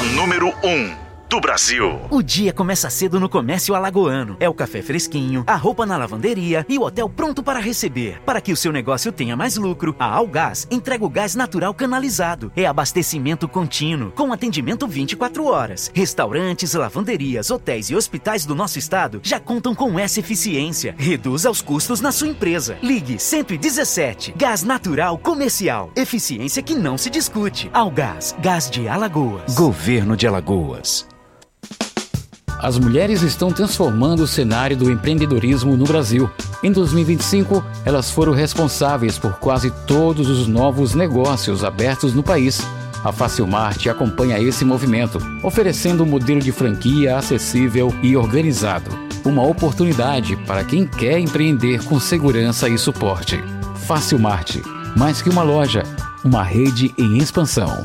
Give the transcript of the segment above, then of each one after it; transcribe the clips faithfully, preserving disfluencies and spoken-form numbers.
a número um do Brasil. O dia começa cedo no Comércio Alagoano. É o café fresquinho, a roupa na lavanderia e o hotel pronto para receber. Para que o seu negócio tenha mais lucro, a Algás entrega o gás natural canalizado. É abastecimento contínuo, com atendimento vinte e quatro horas. Restaurantes, lavanderias, hotéis e hospitais do nosso estado já contam com essa eficiência. Reduza os custos na sua empresa. Ligue cento e dezessete. Gás natural comercial. Eficiência que não se discute. Algás, Gás de Alagoas. Governo de Alagoas. As mulheres estão transformando o cenário do empreendedorismo no Brasil. Em dois mil e vinte e cinco, elas foram responsáveis por quase todos os novos negócios abertos no país. A Facilmart acompanha esse movimento, oferecendo um modelo de franquia acessível e organizado. Uma oportunidade para quem quer empreender com segurança e suporte. Facilmart, mais que uma loja, uma rede em expansão.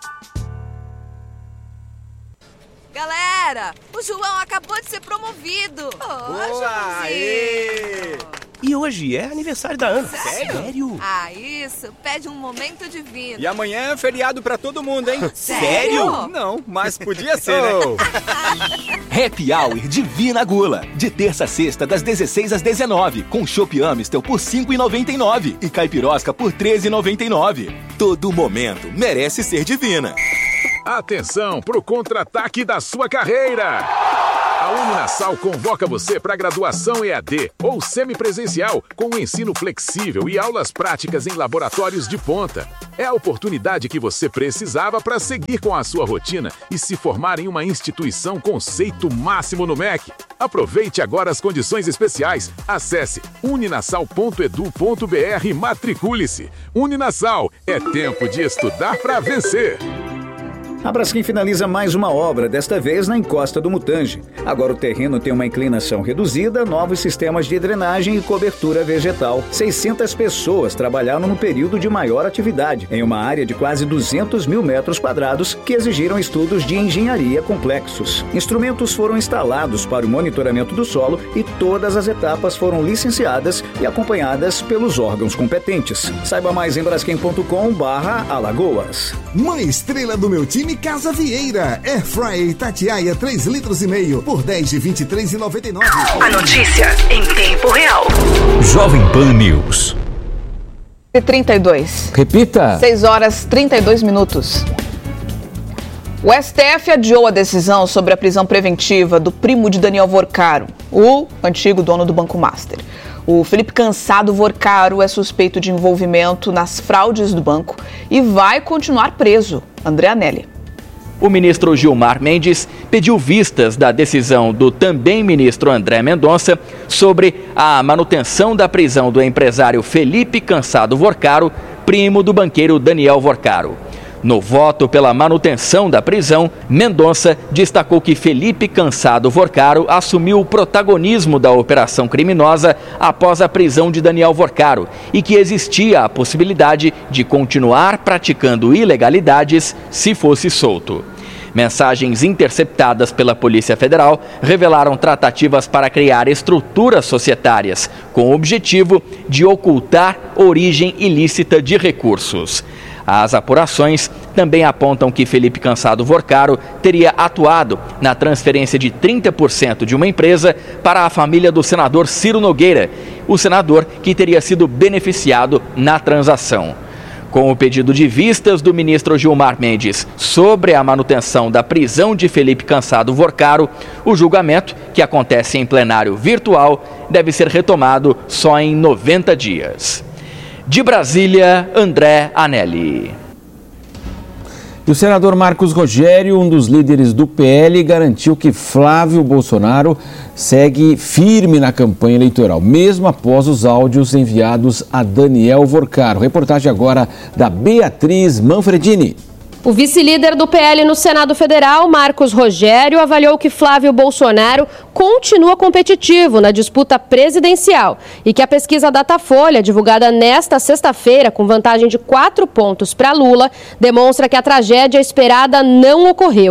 Galera, o João acabou de ser promovido. Oh, Joãozinho. E hoje é aniversário da Ana. Sério? Sério? Ah, isso. Pede um momento divino. E amanhã é feriado pra todo mundo, hein? Sério? Não, mas podia ser, né? Happy Hour Divina Gula. De terça a sexta, das dezesseis às dezenove. Com Chopp Amistel por cinco reais e noventa e nove centavos. E Caipirosca por treze reais e noventa e nove centavos. Todo momento merece ser divina. Atenção pro contra-ataque da sua carreira! A Uninasal convoca você para graduação E A D ou semipresencial com ensino flexível e aulas práticas em laboratórios de ponta. É a oportunidade que você precisava para seguir com a sua rotina e se formar em uma instituição conceito máximo no M E C. Aproveite agora as condições especiais. Acesse uninasal ponto edu ponto br e matricule-se. Uninasal, é tempo de estudar para vencer. A Braskem finaliza mais uma obra, desta vez na encosta do Mutange. Agora o terreno tem uma inclinação reduzida, novos sistemas de drenagem e cobertura vegetal. seiscentas pessoas trabalharam no período de maior atividade, em uma área de quase duzentos mil metros quadrados, que exigiram estudos de engenharia complexos. Instrumentos foram instalados para o monitoramento do solo e todas as etapas foram licenciadas e acompanhadas pelos órgãos competentes. Saiba mais em braskem ponto com barra Alagoas. Mãe estrela do meu time, Casa Vieira. Air Fryer Itatiaia três litros e meio por dez de vinte e três reais e noventa e nove centavos. A notícia em tempo real. Jovem Pan News. trinta e dois. Repita. seis horas e trinta e dois minutos. O S T F adiou a decisão sobre a prisão preventiva do primo de Daniel Vorcaro, o antigo dono do Banco Master. O Felipe Cansado Vorcaro é suspeito de envolvimento nas fraudes do banco e vai continuar preso. André Anelli. O ministro Gilmar Mendes pediu vistas da decisão do também ministro André Mendonça sobre a manutenção da prisão do empresário Felipe Cansado Vorcaro, primo do banqueiro Daniel Vorcaro. No voto pela manutenção da prisão, Mendonça destacou que Felipe Cansado Vorcaro assumiu o protagonismo da operação criminosa após a prisão de Daniel Vorcaro e que existia a possibilidade de continuar praticando ilegalidades se fosse solto. Mensagens interceptadas pela Polícia Federal revelaram tratativas para criar estruturas societárias com o objetivo de ocultar origem ilícita de recursos. As apurações também apontam que Felipe Cansado Vorcaro teria atuado na transferência de trinta por cento de uma empresa para a família do senador Ciro Nogueira, o senador que teria sido beneficiado na transação. Com o pedido de vistas do ministro Gilmar Mendes sobre a manutenção da prisão de Felipe Cansado Vorcaro, o julgamento, que acontece em plenário virtual, deve ser retomado só em noventa dias. De Brasília, André Anelli. E o senador Marcos Rogério, um dos líderes do P L, garantiu que Flávio Bolsonaro segue firme na campanha eleitoral, mesmo após os áudios enviados a Daniel Vorcaro. Reportagem agora da Beatriz Manfredini. O vice-líder do P L no Senado Federal, Marcos Rogério, avaliou que Flávio Bolsonaro continua competitivo na disputa presidencial e que a pesquisa Datafolha, divulgada nesta sexta-feira com vantagem de quatro pontos para Lula, demonstra que a tragédia esperada não ocorreu.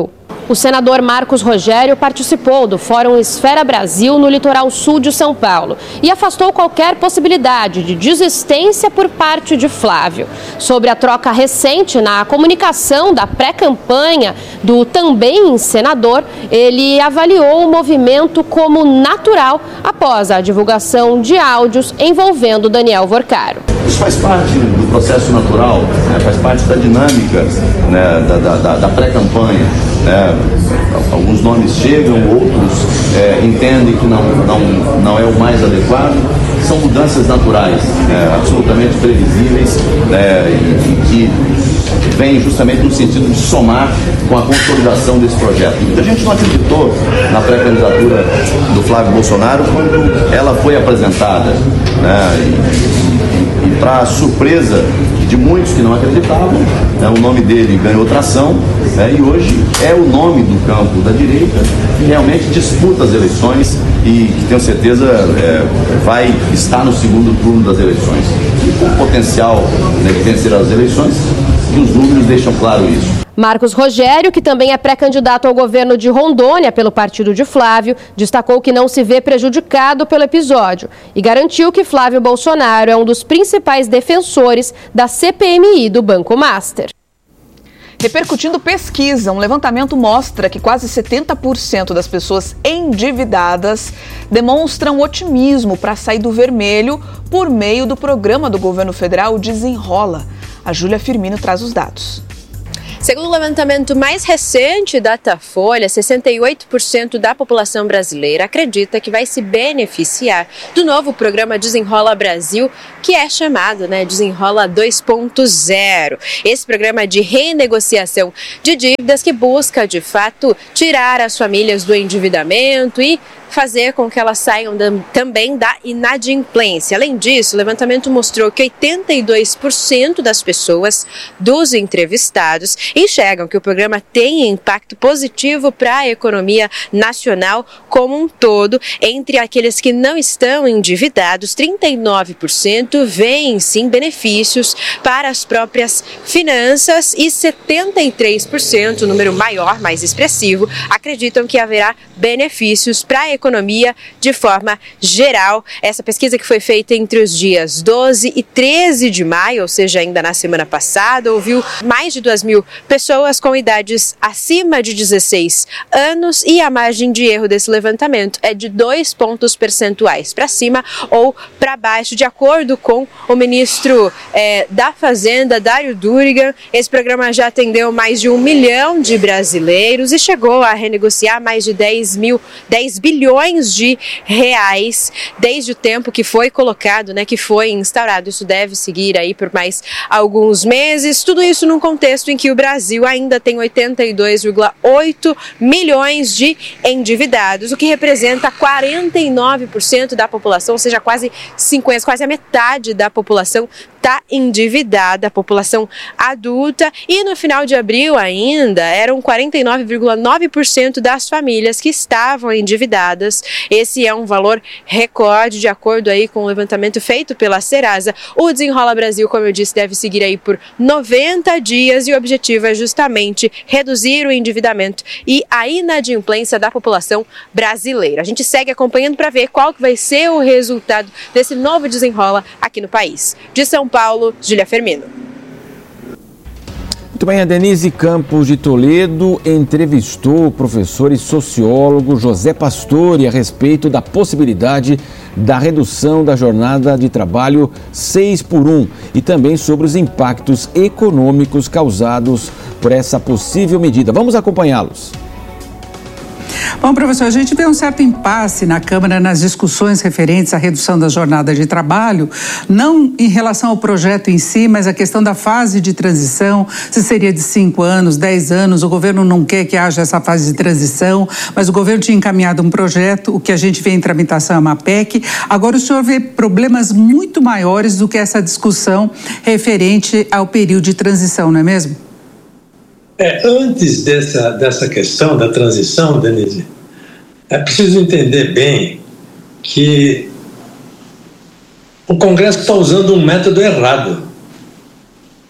O senador Marcos Rogério participou do Fórum Esfera Brasil no litoral sul de São Paulo e afastou qualquer possibilidade de desistência por parte de Flávio. Sobre a troca recente na comunicação da pré-campanha do também senador, ele avaliou o movimento como natural após a divulgação de áudios envolvendo Daniel Vorcaro. Isso faz parte do processo natural, né? Faz parte da dinâmica, né? da, da, da pré-campanha. Né? Alguns nomes chegam, outros é, entendem que não, não, não é o mais adequado. São mudanças naturais, né? Absolutamente previsíveis, né? e, e que vêm justamente no sentido de somar com a consolidação desse projeto. Muita gente não acreditou na pré-candidatura do Flávio Bolsonaro quando ela foi apresentada, né? e, E para surpresa de muitos que não acreditavam, né, o nome dele ganhou tração, né, e hoje é o nome do campo da direita que realmente disputa as eleições e que tenho certeza é, vai estar no segundo turno das eleições. E com o potencial, né, de vencer as eleições, e os números deixam claro isso. Marcos Rogério, que também é pré-candidato ao governo de Rondônia pelo partido de Flávio, destacou que não se vê prejudicado pelo episódio e garantiu que Flávio Bolsonaro é um dos principais defensores da C P M I do Banco Master. Repercutindo pesquisa, um levantamento mostra que quase setenta por cento das pessoas endividadas demonstram otimismo para sair do vermelho por meio do programa do governo federal Desenrola. A Júlia Firmino traz os dados. Segundo o levantamento mais recente da Datafolha, sessenta e oito por cento da população brasileira acredita que vai se beneficiar do novo programa Desenrola Brasil, que é chamado, né, Desenrola dois ponto zero. Esse programa de renegociação de dívidas que busca, de fato, tirar as famílias do endividamento e fazer com que elas saiam da, também da inadimplência. Além disso, o levantamento mostrou que oitenta e dois por cento das pessoas dos entrevistados enxergam que o programa tem impacto positivo para a economia nacional como um todo. Entre aqueles que não estão endividados, trinta e nove por cento veem sim benefícios para as próprias finanças e setenta e três por cento, número maior, mais expressivo, acreditam que haverá benefícios para a economia de forma geral. Essa pesquisa que foi feita entre os dias doze e treze de maio, ou seja, ainda na semana passada, ouviu mais de duas mil pessoas com idades acima de dezesseis anos e a margem de erro desse levantamento é de dois pontos percentuais para cima ou para baixo, de acordo com o ministro é, da Fazenda, Dário Durigan. Esse programa já atendeu mais de um milhão de brasileiros e chegou a renegociar mais de dez mil, dez bilhões de reais desde o tempo que foi colocado, né, que foi instaurado. Isso deve seguir aí por mais alguns meses. Tudo isso num contexto em que o Brasil ainda tem oitenta e dois vírgula oito milhões de endividados, o que representa quarenta e nove por cento da população, ou seja, quase cinquenta, quase a metade da população está endividada, a população adulta, e no final de abril ainda eram quarenta e nove vírgula nove por cento das famílias que estavam endividadas. Esse é um valor recorde, de acordo aí com o levantamento feito pela Serasa. O Desenrola Brasil, como eu disse, deve seguir aí por noventa dias e o objetivo é justamente reduzir o endividamento e a inadimplência da população brasileira. A gente segue acompanhando para ver qual que vai ser o resultado desse novo Desenrola aqui no país. De São Paulo, Júlia Firmino. Muito bem, a Denise Campos de Toledo entrevistou o professor e sociólogo José Pastore a respeito da possibilidade da redução da jornada de trabalho seis por um e também sobre os impactos econômicos causados por essa possível medida. Vamos acompanhá-los. Bom, professor, a gente vê um certo impasse na Câmara nas discussões referentes à redução da jornada de trabalho, não em relação ao projeto em si, mas a questão da fase de transição, se seria de cinco anos, dez anos. O governo não quer que haja essa fase de transição, mas o governo tinha encaminhado um projeto, o que a gente vê em tramitação é uma P E C. Agora o senhor vê problemas muito maiores do que essa discussão referente ao período de transição, não é mesmo? É, antes dessa, dessa questão da transição, Denise, é preciso entender bem que o Congresso está usando um método errado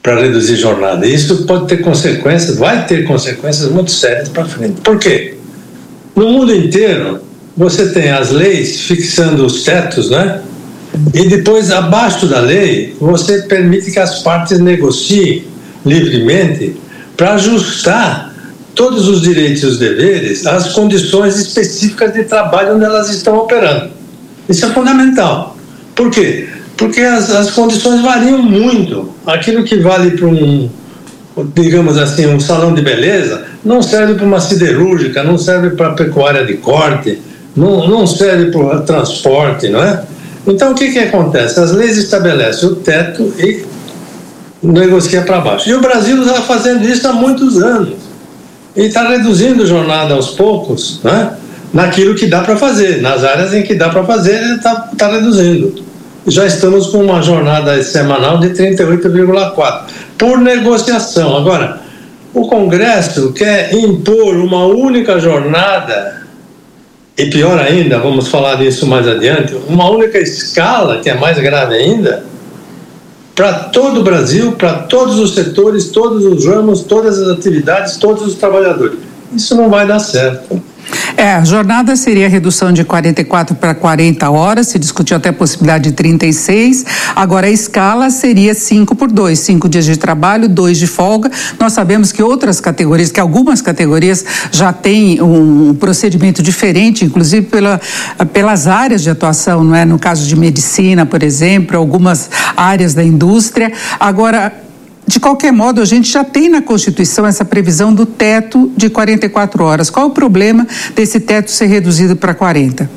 para reduzir jornada. Isso pode ter consequências, vai ter consequências muito sérias para frente. Por quê? No mundo inteiro, você tem as leis fixando os tetos, né? E depois, abaixo da lei, você permite que as partes negociem livremente para ajustar todos os direitos e os deveres às condições específicas de trabalho onde elas estão operando. Isso é fundamental. Por quê? Porque as, as condições variam muito. Aquilo que vale para um, digamos assim, um salão de beleza, não serve para uma siderúrgica, não serve para pecuária de corte, não, não serve para transporte, não é? Então, o que que acontece? As leis estabelecem o teto e negocia para baixo. E o Brasil está fazendo isso há muitos anos. E está reduzindo a jornada aos poucos, né? Naquilo que dá para fazer. Nas áreas em que dá para fazer, ele está tá reduzindo. Já estamos com uma jornada semanal de trinta e oito vírgula quatro, por negociação. Agora, o Congresso quer impor uma única jornada, e pior ainda, vamos falar disso mais adiante, uma única escala, que é mais grave ainda, para todo o Brasil, para todos os setores, todos os ramos, todas as atividades, todos os trabalhadores. Isso não vai dar certo. É, a jornada seria a redução de quarenta e quatro para quarenta horas, se discutiu até a possibilidade de trinta e seis, agora a escala seria cinco por dois, cinco dias de trabalho, dois de folga. Nós sabemos que outras categorias, que algumas categorias já têm um procedimento diferente, inclusive pela, pelas áreas de atuação, não é? No caso de medicina, por exemplo, algumas áreas da indústria. Agora, de qualquer modo, a gente já tem na Constituição essa previsão do teto de quarenta e quatro horas. Qual o problema desse teto ser reduzido para quarenta?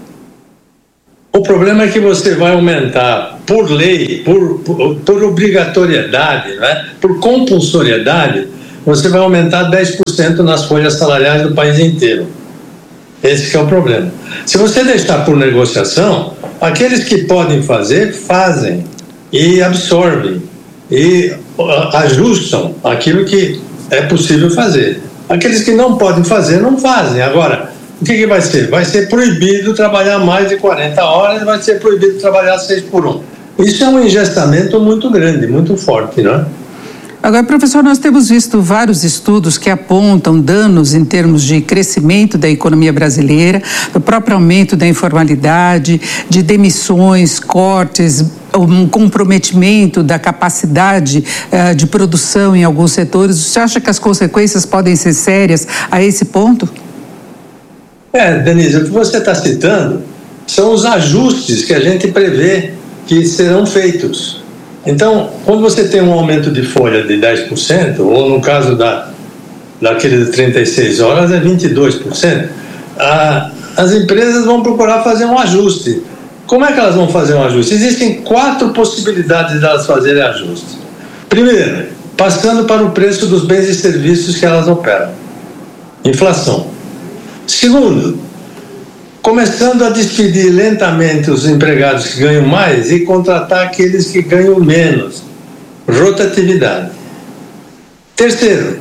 O problema é que você vai aumentar por lei, por, por, por obrigatoriedade, né? Por compulsoriedade, você vai aumentar dez por cento nas folhas salariais do país inteiro. Esse que é o problema. Se você deixar por negociação, aqueles que podem fazer, fazem e absorvem e ajustam aquilo que é possível fazer. Aqueles que não podem fazer, não fazem. Agora, o que, que vai ser? Vai ser proibido trabalhar mais de quarenta horas, vai ser proibido trabalhar seis por um. Isso é um engestamento muito grande, muito forte, não é? Agora, professor, nós temos visto vários estudos que apontam danos em termos de crescimento da economia brasileira, do próprio aumento da informalidade, de demissões, cortes, um comprometimento da capacidade uh, de produção em alguns setores. Você acha que as consequências podem ser sérias a esse ponto? É, Denise, o que você está citando são os ajustes que a gente prevê que serão feitos. Então, quando você tem um aumento de folha de dez por cento, ou no caso da, daquele de trinta e seis horas é vinte e dois por cento, a, as empresas vão procurar fazer um ajuste. Como é que elas vão fazer um ajuste? Existem quatro possibilidades de elas fazerem ajuste. Primeiro, passando para o preço dos bens e serviços que elas operam. Inflação. Segundo, começando a despedir lentamente os empregados que ganham mais e contratar aqueles que ganham menos. Rotatividade. Terceiro,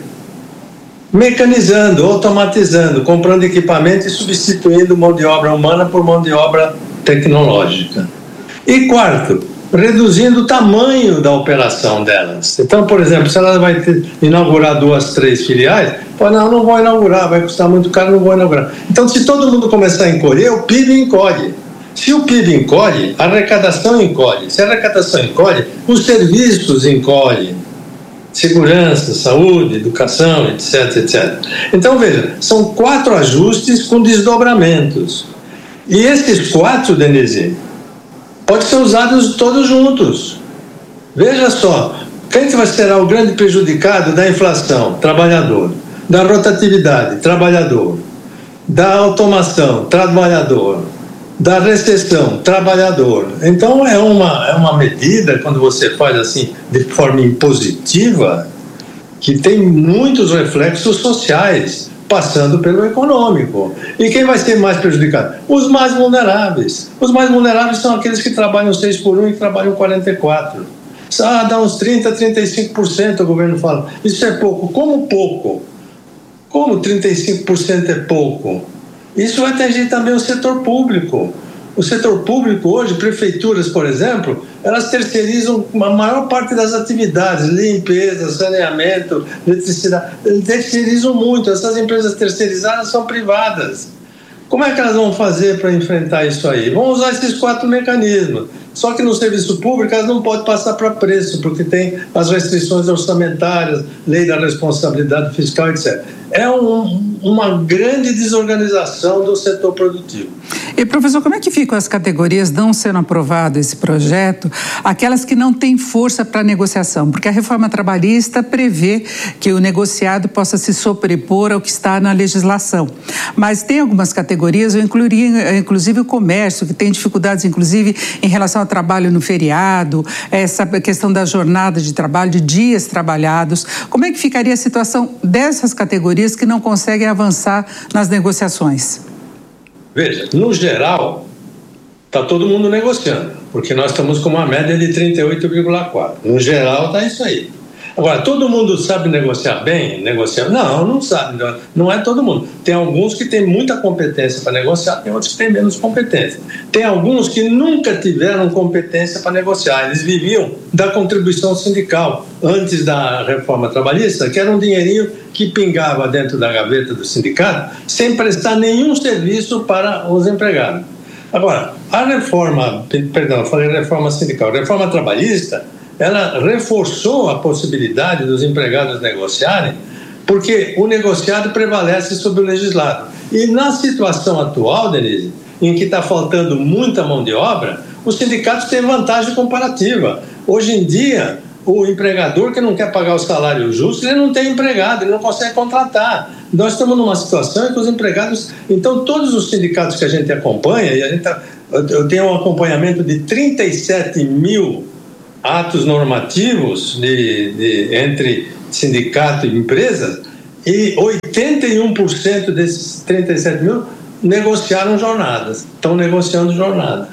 mecanizando, automatizando, comprando equipamento e substituindo mão de obra humana por mão de obra tecnológica. E quarto, reduzindo o tamanho da operação delas. Então, por exemplo, se ela vai ter, inaugurar duas, três filiais, pô, não, não vou inaugurar, vai custar muito caro, não vou inaugurar. Então, se todo mundo começar a encolher, o P I B encolhe. Se o P I B encolhe, a arrecadação encolhe. Se a arrecadação encolhe, os serviços encolhem. Segurança, saúde, educação, etc, etcétera. Então, veja, são quatro ajustes com desdobramentos. E esses quatro, Denise, podem ser usados todos juntos. Veja só, quem que vai ser o grande prejudicado da inflação? Trabalhador. Da rotatividade? Trabalhador. Da automação? Trabalhador. Da recessão? Trabalhador. Então é uma, é uma medida, quando você faz assim de forma impositiva, que tem muitos reflexos sociais, passando pelo econômico. E quem vai ser mais prejudicado? Os mais vulneráveis. Os mais vulneráveis são aqueles que trabalham seis por um e que trabalham quarenta e quatro. Ah, dá uns trinta, trinta e cinco por cento, o governo fala. Isso é pouco. Como pouco? Como trinta e cinco por cento é pouco? Isso vai atingir também o setor público. O setor público hoje, prefeituras, por exemplo, elas terceirizam a maior parte das atividades, limpeza, saneamento, eletricidade, terceirizam muito. Essas empresas terceirizadas são privadas. Como é que elas vão fazer para enfrentar isso aí? Vão usar esses quatro mecanismos. Só que no serviço público elas não podem passar para preço, porque tem as restrições orçamentárias, lei da responsabilidade fiscal, etcétera. É um, uma grande desorganização do setor produtivo. E, professor, como é que ficam as categorias não sendo aprovado esse projeto, aquelas que não têm força para negociação? Porque a reforma trabalhista prevê que o negociado possa se sobrepor ao que está na legislação. Mas tem algumas categorias, eu incluiria inclusive o comércio, que tem dificuldades, inclusive, em relação ao trabalho no feriado, essa questão da jornada de trabalho, de dias trabalhados. Como é que ficaria a situação dessas categorias que não conseguem avançar nas negociações? Veja, no geral, está todo mundo negociando, porque nós estamos com uma média de trinta e oito vírgula quatro. No geral, está isso aí. Agora, todo mundo sabe negociar bem? Negociar? Não, não sabe. Não é todo mundo. Tem alguns que têm muita competência para negociar, tem outros que têm menos competência. Tem alguns que nunca tiveram competência para negociar. Eles viviam da contribuição sindical antes da reforma trabalhista, que era um dinheirinho que pingava dentro da gaveta do sindicato sem prestar nenhum serviço para os empregados. Agora, a reforma, perdão, eu falei reforma sindical, a reforma trabalhista, ela reforçou a possibilidade dos empregados negociarem, porque o negociado prevalece sobre o legislado. E na situação atual, Denise, em que está faltando muita mão de obra, os sindicatos têm vantagem comparativa. Hoje em dia, o empregador que não quer pagar o salário justo, ele não tem empregado, ele não consegue contratar. Nós estamos numa situação em que os empregados... Então, todos os sindicatos que a gente acompanha, e a gente tá, eu tenho um acompanhamento de trinta e sete mil atos normativos de, de, entre sindicato e empresa, e oitenta e um por cento desses trinta e sete mil negociaram jornadas, estão negociando jornada.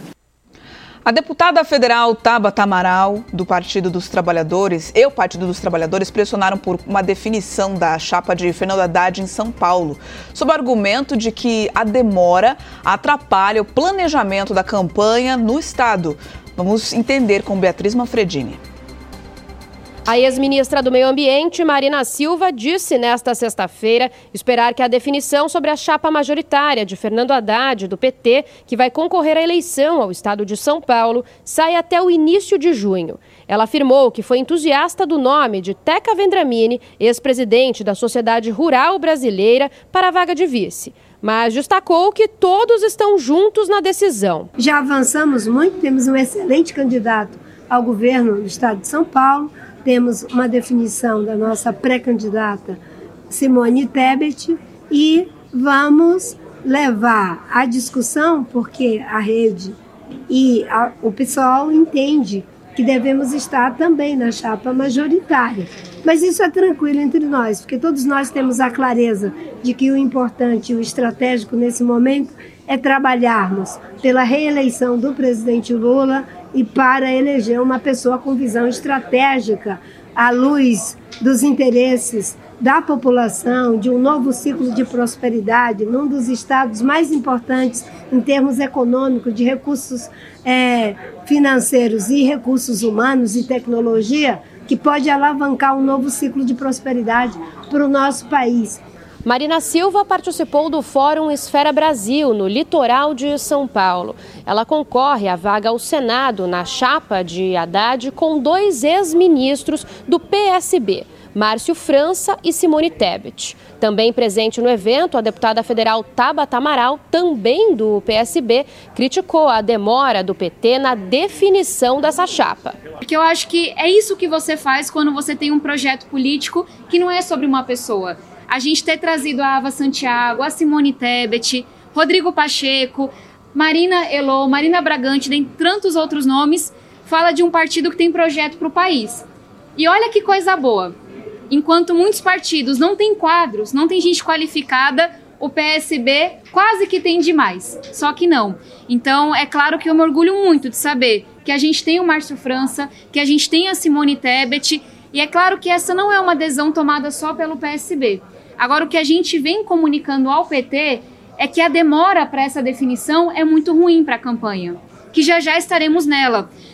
A deputada federal Tabata Amaral, do Partido dos Trabalhadores, e o Partido dos Trabalhadores pressionaram por uma definição da chapa de Fernando Haddad em São Paulo, sob o argumento de que a demora atrapalha o planejamento da campanha no estado. Vamos entender com Beatriz Manfredini. A ex-ministra do Meio Ambiente, Marina Silva, disse nesta sexta-feira esperar que a definição sobre a chapa majoritária de Fernando Haddad, do P T, que vai concorrer à eleição ao estado de São Paulo, saia até o início de junho. Ela afirmou que foi entusiasta do nome de Teca Vendramini, ex-presidente da Sociedade Rural Brasileira, para a vaga de vice. Mas destacou que todos estão juntos na decisão. Já avançamos muito, temos um excelente candidato ao governo do estado de São Paulo, temos uma definição da nossa pré-candidata Simone Tebet e vamos levar a discussão, porque a rede e a, o pessoal entende que devemos estar também na chapa majoritária. Mas isso é tranquilo entre nós, porque todos nós temos a clareza de que o importante e o estratégico nesse momento é trabalharmos pela reeleição do presidente Lula e para eleger uma pessoa com visão estratégica à luz dos interesses da população, de um novo ciclo de prosperidade num dos estados mais importantes em termos econômicos, de recursos é, financeiros e recursos humanos e tecnologia, que pode alavancar um novo ciclo de prosperidade para o nosso país. Marina Silva participou do Fórum Esfera Brasil, no litoral de São Paulo. Ela concorre à vaga ao Senado na chapa de Haddad com dois ex-ministros do P S B, Márcio França e Simone Tebet. Também presente no evento, a deputada federal Tabata Amaral, também do P S B, criticou a demora do P T na definição dessa chapa. Porque eu acho que é isso que você faz quando você tem um projeto político que não é sobre uma pessoa. A gente ter trazido a Ava Santiago, a Simone Tebet, Rodrigo Pacheco, Marina Elô, Marina Bragante, dentre tantos outros nomes, fala de um partido que tem projeto para o país. E olha que coisa boa, enquanto muitos partidos não têm quadros, não tem gente qualificada, o P S B quase que tem demais, só que não. Então é claro que eu me orgulho muito de saber que a gente tem o Márcio França, que a gente tem a Simone Tebet, e é claro que essa não é uma adesão tomada só pelo P S B. Agora, o que a gente vem comunicando ao P T é que a demora para essa definição é muito ruim para a campanha, que já já estaremos nela.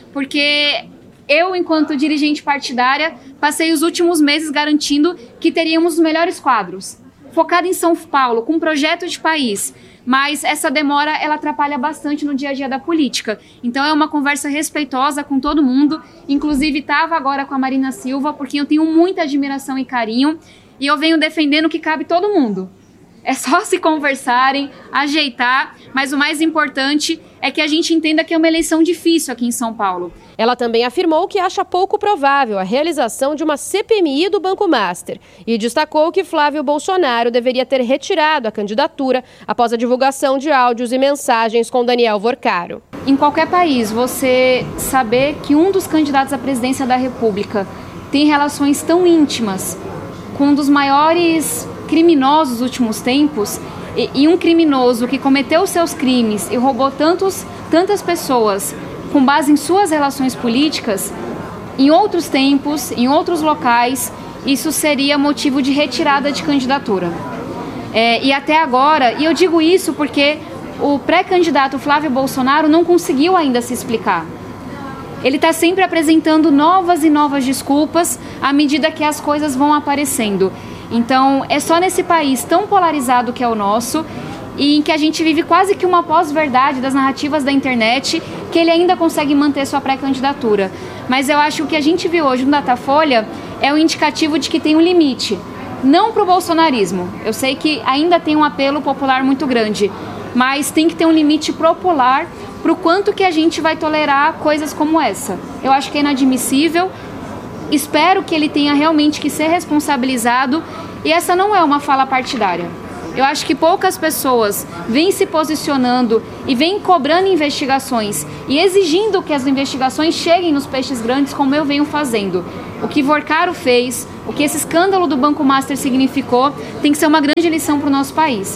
porque eu, enquanto dirigente partidária, passei os últimos meses garantindo que teríamos os melhores quadros, focado em São Paulo, com um projeto de país. Mas essa demora, ela atrapalha bastante no dia a dia da política. Então é uma conversa respeitosa com todo mundo. Inclusive estava agora com a Marina Silva, porque eu tenho muita admiração e carinho. E eu venho defendendo que cabe todo mundo. É só se conversarem, ajeitar, mas o mais importante é que a gente entenda que é uma eleição difícil aqui em São Paulo. Ela também afirmou que acha pouco provável a realização de uma C P M I do Banco Master e destacou que Flávio Bolsonaro deveria ter retirado a candidatura após a divulgação de áudios e mensagens com Daniel Vorcaro. Em qualquer país, você saber que um dos candidatos à presidência da República tem relações tão íntimas com um dos maiores criminosos dos últimos tempos, e, e um criminoso que cometeu seus crimes e roubou tantos, tantas pessoas com base em suas relações políticas, em outros tempos, em outros locais, isso seria motivo de retirada de candidatura. É, e até agora, e eu digo isso porque o pré-candidato Flávio Bolsonaro não conseguiu ainda se explicar. Ele está sempre apresentando novas e novas desculpas à medida que as coisas vão aparecendo. Então, é só nesse país tão polarizado que é o nosso, e em que a gente vive quase que uma pós-verdade das narrativas da internet, que ele ainda consegue manter sua pré-candidatura. Mas eu acho que o que a gente viu hoje no Datafolha é um indicativo de que tem um limite. Não para o bolsonarismo. Eu sei que ainda tem um apelo popular muito grande, mas tem que ter um limite popular para o quanto que a gente vai tolerar coisas como essa. Eu acho que é inadmissível. Espero que ele tenha realmente que ser responsabilizado, e essa não é uma fala partidária. Eu acho que poucas pessoas vêm se posicionando e vêm cobrando investigações e exigindo que as investigações cheguem nos peixes grandes, como eu venho fazendo. O que Vorcaro fez, o que esse escândalo do Banco Master significou, tem que ser uma grande lição para o nosso país.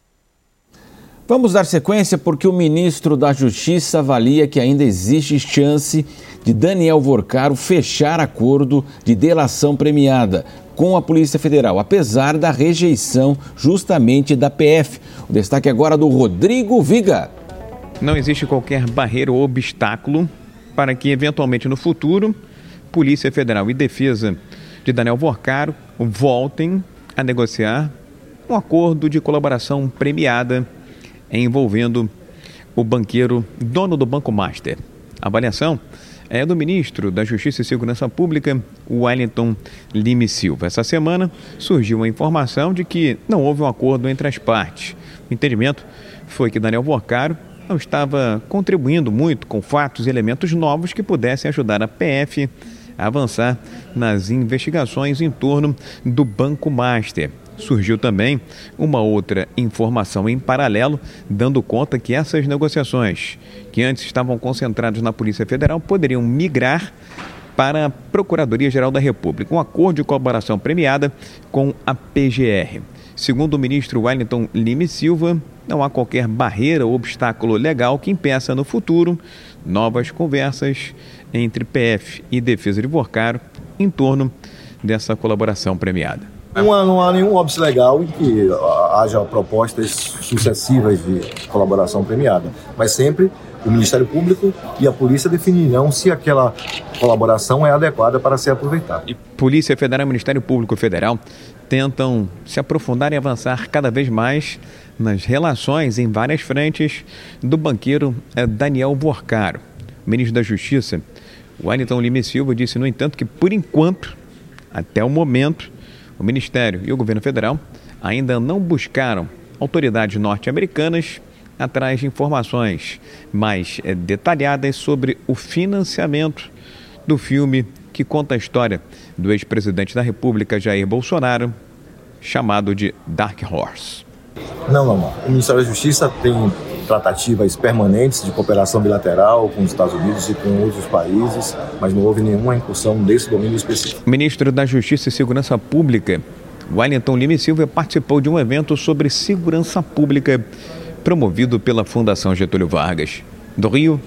Vamos dar sequência porque o ministro da Justiça avalia que ainda existe chance de Daniel Vorcaro fechar acordo de delação premiada com a Polícia Federal, apesar da rejeição justamente da P F. O destaque agora do Rodrigo Viga. Não existe qualquer barreira ou obstáculo para que, eventualmente no futuro, Polícia Federal e Defesa de Daniel Vorcaro voltem a negociar um acordo de colaboração premiada envolvendo o banqueiro dono do Banco Master. A avaliação é do ministro da Justiça e Segurança Pública, Wellington Lime Silva. Essa semana surgiu a informação de que não houve um acordo entre as partes. O entendimento foi que Daniel Vorcaro não estava contribuindo muito com fatos e elementos novos que pudessem ajudar a P F a avançar nas investigações em torno do Banco Master. Surgiu também uma outra informação em paralelo, dando conta que essas negociações, que antes estavam concentradas na Polícia Federal, poderiam migrar para a Procuradoria-Geral da República, um acordo de colaboração premiada com a P G R. Segundo o ministro Wellington Lime Silva, não há qualquer barreira ou obstáculo legal que impeça no futuro novas conversas entre P F e Defesa de Vorcaro em torno dessa colaboração premiada. Não há, não há nenhum óbice legal em que haja propostas sucessivas de colaboração premiada, mas sempre o Ministério Público e a Polícia definirão se aquela colaboração é adequada para ser aproveitada. E Polícia Federal e Ministério Público Federal tentam se aprofundar e avançar cada vez mais nas relações em várias frentes do banqueiro Daniel Vorcaro. O ministro da Justiça, Wellington Lime Silva, disse, no entanto, que por enquanto, até o momento, o Ministério e o Governo Federal ainda não buscaram autoridades norte-americanas atrás de informações mais é, detalhadas sobre o financiamento do filme que conta a história do ex-presidente da República, Jair Bolsonaro, chamado de Dark Horse. Não, não, não. O Ministério da Justiça tem tratativas permanentes de cooperação bilateral com os Estados Unidos e com outros países, mas não houve nenhuma incursão desse domínio específico. O ministro da Justiça e Segurança Pública, Wellington Lime Silva, participou de um evento sobre segurança pública promovido pela Fundação Getúlio Vargas. Do Rio,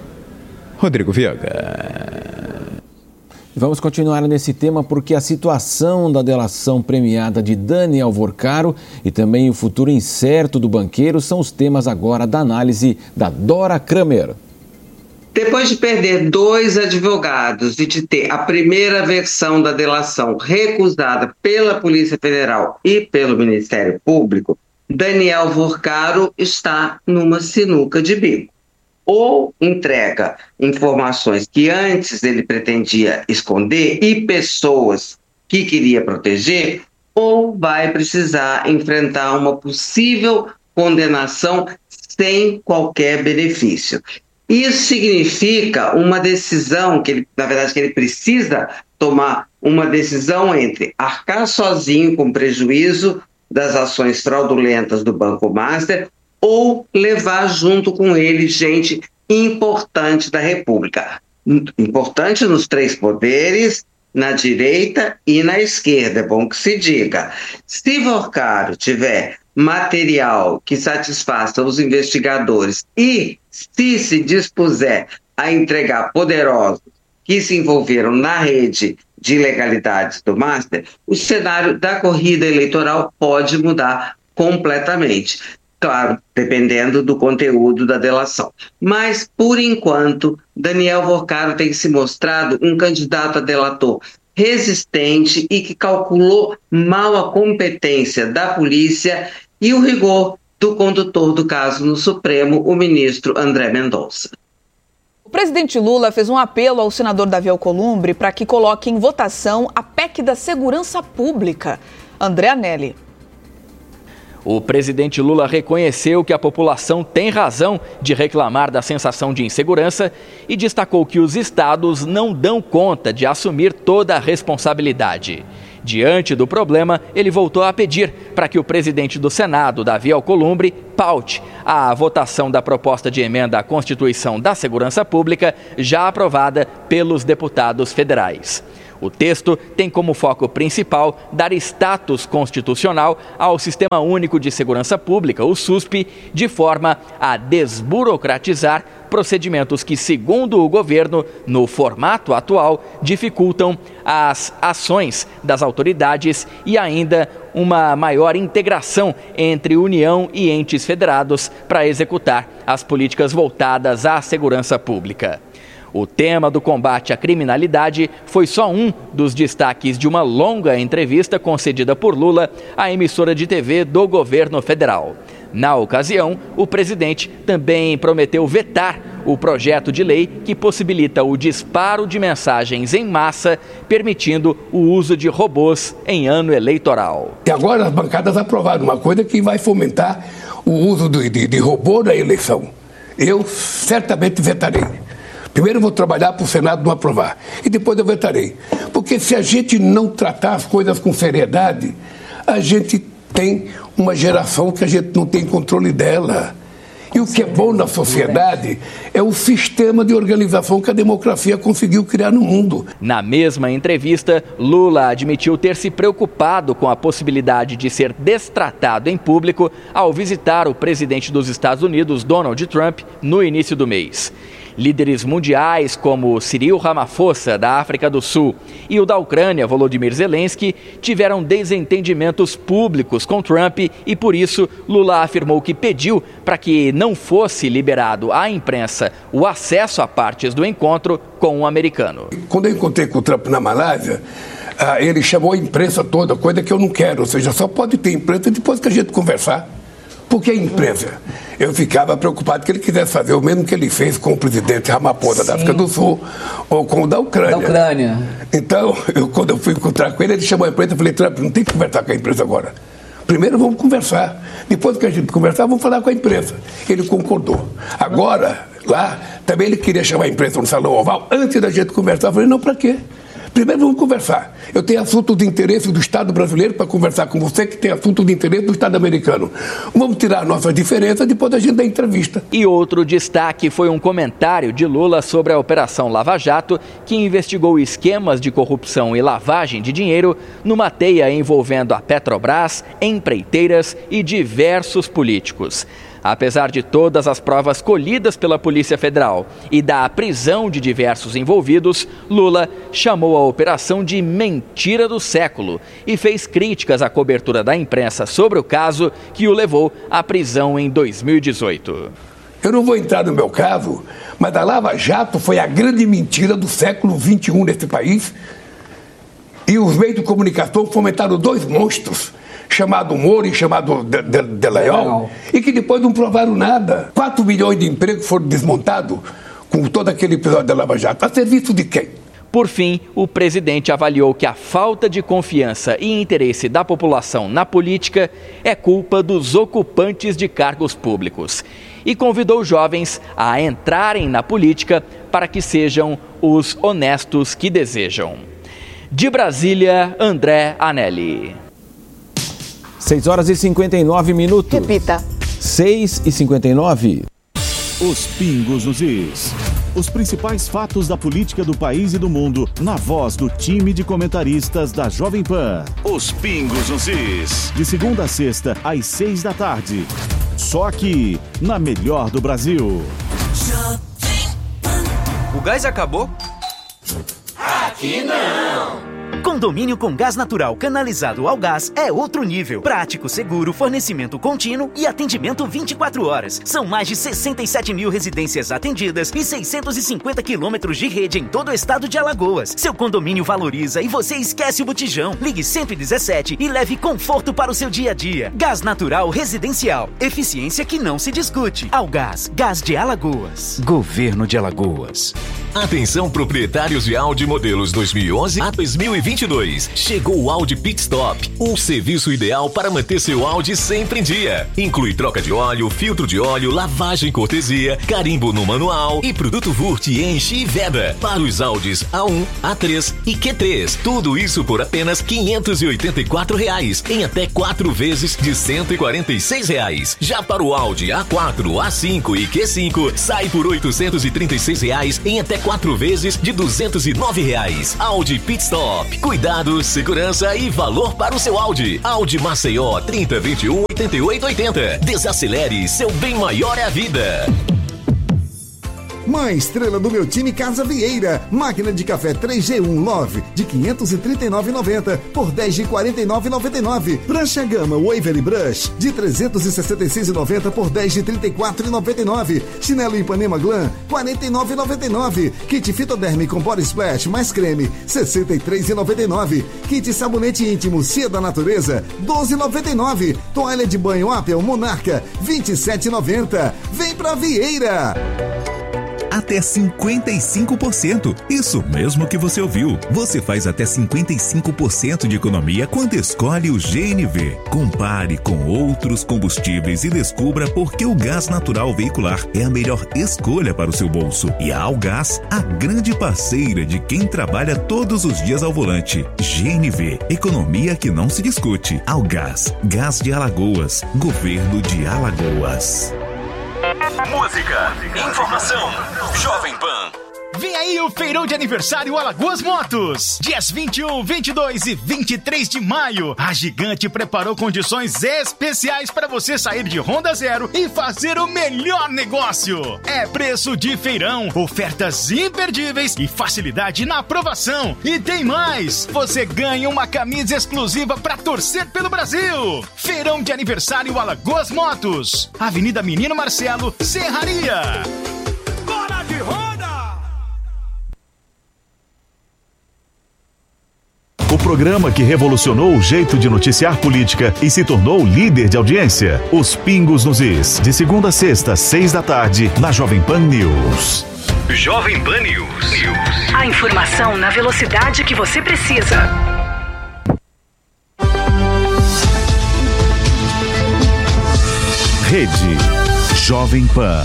Rodrigo Viega. Vamos continuar nesse tema porque a situação da delação premiada de Daniel Vorcaro e também o futuro incerto do banqueiro são os temas agora da análise da Dora Kramer. Depois de perder dois advogados e de ter a primeira versão da delação recusada pela Polícia Federal e pelo Ministério Público, Daniel Vorcaro está numa sinuca de bico. Ou entrega informações que antes ele pretendia esconder e pessoas que queria proteger, ou vai precisar enfrentar uma possível condenação sem qualquer benefício. Isso significa uma decisão, que ele, na verdade, que ele precisa tomar uma decisão entre arcar sozinho com prejuízo das ações fraudulentas do Banco Master ou levar junto com ele gente importante da República. Importante nos três poderes, na direita e na esquerda, é bom que se diga. Se Vorcaro tiver material que satisfaça os investigadores e se se dispuser a entregar poderosos que se envolveram na rede de ilegalidades do Master, o cenário da corrida eleitoral pode mudar completamente. Claro, dependendo do conteúdo da delação. Mas, por enquanto, Daniel Vorcaro tem se mostrado um candidato a delator resistente e que calculou mal a competência da polícia e o rigor do condutor do caso no Supremo, o ministro André Mendonça. O presidente Lula fez um apelo ao senador Davi Alcolumbre para que coloque em votação a P E C da Segurança Pública. André Anelli. O presidente Lula reconheceu que a população tem razão de reclamar da sensação de insegurança e destacou que os estados não dão conta de assumir toda a responsabilidade. Diante do problema, ele voltou a pedir para que o presidente do Senado, Davi Alcolumbre, paute a votação da proposta de emenda à Constituição da Segurança Pública, já aprovada pelos deputados federais. O texto tem como foco principal dar status constitucional ao Sistema Único de Segurança Pública, o SUSP, de forma a desburocratizar procedimentos que, segundo o governo, no formato atual, dificultam as ações das autoridades e ainda uma maior integração entre União e entes federados para executar as políticas voltadas à segurança pública. O tema do combate à criminalidade foi só um dos destaques de uma longa entrevista concedida por Lula à emissora de T V do governo federal. Na ocasião, o presidente também prometeu vetar o projeto de lei que possibilita o disparo de mensagens em massa, permitindo o uso de robôs em ano eleitoral. E agora as bancadas aprovaram uma coisa que vai fomentar o uso de, de, de robô na eleição. Eu certamente vetarei. Primeiro eu vou trabalhar para o Senado não aprovar e depois eu vetarei. Porque se a gente não tratar as coisas com seriedade, a gente tem uma geração que a gente não tem controle dela. E o que é bom na sociedade é o sistema de organização que a democracia conseguiu criar no mundo. Na mesma entrevista, Lula admitiu ter se preocupado com a possibilidade de ser destratado em público ao visitar o presidente dos Estados Unidos, Donald Trump, no início do mês. Líderes mundiais como Cyril Ramaphosa, da África do Sul, e o da Ucrânia, Volodymyr Zelensky, tiveram desentendimentos públicos com Trump e, por isso, Lula afirmou que pediu para que não fosse liberado à imprensa o acesso a partes do encontro com o americano. Quando eu encontrei com o Trump na Malásia, ele chamou a imprensa toda, coisa que eu não quero, ou seja, só pode ter imprensa depois que a gente conversar. Porque a imprensa, eu ficava preocupado que ele quisesse fazer o mesmo que ele fez com o presidente Ramaphosa da África do Sul ou com o da Ucrânia. Da Ucrânia. Então, eu, quando eu fui encontrar com ele, ele chamou a imprensa e falei, Trump, não tem que conversar com a imprensa agora. Primeiro vamos conversar. Depois que a gente conversar, vamos falar com a imprensa. Ele concordou. Agora, lá, também ele queria chamar a imprensa no Salão Oval. Antes da gente conversar, eu falei, não, para quê? Primeiro vamos conversar. Eu tenho assunto de interesse do Estado brasileiro para conversar com você que tem assunto de interesse do Estado americano. Vamos tirar a nossa diferença depois da gente dar entrevista. E outro destaque foi um comentário de Lula sobre a Operação Lava Jato, que investigou esquemas de corrupção e lavagem de dinheiro numa teia envolvendo a Petrobras, empreiteiras e diversos políticos. Apesar de todas as provas colhidas pela Polícia Federal e da prisão de diversos envolvidos, Lula chamou a operação de mentira do século e fez críticas à cobertura da imprensa sobre o caso que o levou à prisão em dois mil e dezoito. Eu não vou entrar no meu caso, Mas a Lava Jato foi a grande mentira do século vinte e um nesse país. E os meios de comunicação fomentaram dois monstros, chamado Moro e chamado de, de, de Leal, e que depois não provaram nada. quatro milhões de empregos foram desmontados com todo aquele episódio da Lava Jato. A serviço de quem? Por fim, o presidente avaliou que a falta de confiança e interesse da população na política é culpa dos ocupantes de cargos públicos e convidou jovens a entrarem na política para que sejam os honestos que desejam. De Brasília, André Anelli. seis horas e cinquenta e nove minutos. Repita. seis e cinquenta e nove. Os pingos nos is. Os principais fatos da política do país e do mundo, na voz do time de comentaristas da Jovem Pan. Os pingos nos is. De segunda a sexta, às seis da tarde. Só aqui, na melhor do Brasil. O gás acabou? Aqui não! Condomínio com gás natural canalizado ao gás é outro nível. Prático, seguro, fornecimento contínuo e atendimento vinte e quatro horas. São mais de sessenta e sete mil residências atendidas e seiscentos e cinquenta quilômetros de rede em todo o estado de Alagoas. Seu condomínio valoriza e você esquece o botijão. Ligue cento e dezessete e leve conforto para o seu dia a dia. Gás natural residencial. Eficiência que não se discute. Algás, Gás de Alagoas. Governo de Alagoas. Atenção, proprietários de Audi modelos dois mil e onze a dois mil e vinte e dois. Chegou o Audi Pit Stop, um serviço ideal para manter seu Audi sempre em dia. Inclui troca de óleo, filtro de óleo, lavagem cortesia, carimbo no manual e produto Vurt, enche e veda. Para os Audis A um, A três e Q três. Tudo isso por apenas quinhentos e oitenta e quatro reais, em até quatro vezes de cento e quarenta e seis reais. Já para o Audi A quatro, A cinco e Q cinco, sai por oitocentos e trinta e seis reais, em até quatro vezes de duzentos e nove reais. Audi Pit Stop. Cuidado, segurança e valor para o seu Audi. Audi Maceió trinta, vinte e um, oitenta e oito, oitenta. Desacelere, seu bem maior é a vida. Mãe estrela do meu time Casa Vieira. Máquina de café três G um Love de quinhentos e trinta e nove reais e noventa centavos por dez de quarenta e nove reais e noventa e nove centavos. Prancha Gama Waverly Brush de trezentos e sessenta e seis reais e noventa centavos por dez de trinta e quatro reais e noventa e nove centavos. Chinelo Ipanema Glam quarenta e nove reais e noventa e nove centavos. Kit Fitoderme com Body Splash mais creme sessenta e três reais e noventa e nove centavos. Kit sabonete íntimo Cia da Natureza doze reais e noventa e nove centavos. Toalha de banho Apple Monarca vinte e sete reais e noventa centavos. Vem pra Vieira! Até cinquenta e cinco por cento. Isso mesmo que você ouviu. Você faz até cinquenta e cinco por cento de economia quando escolhe o G N V. Compare com outros combustíveis e descubra por que o gás natural veicular é a melhor escolha para o seu bolso. E a Algás, a grande parceira de quem trabalha todos os dias ao volante. G N V, economia que não se discute. Algás, Gás de Alagoas, Governo de Alagoas. Música, informação, Jovem Pan. Vem aí o feirão de aniversário Alagoas Motos. Dias vinte e um, vinte e dois e vinte e três de maio. A Gigante preparou condições especiais para você sair de Honda Zero e fazer o melhor negócio. É preço de feirão, ofertas imperdíveis e facilidade na aprovação. E tem mais, você ganha uma camisa exclusiva para torcer pelo Brasil. Feirão de aniversário Alagoas Motos. Avenida Menino Marcelo, Serraria. Bora de roda! O programa que revolucionou o jeito de noticiar política e se tornou líder de audiência. Os Pingos nos Is. De segunda a sexta, seis da tarde, na Jovem Pan News. Jovem Pan News. News. A informação na velocidade que você precisa. Rede Jovem Pan.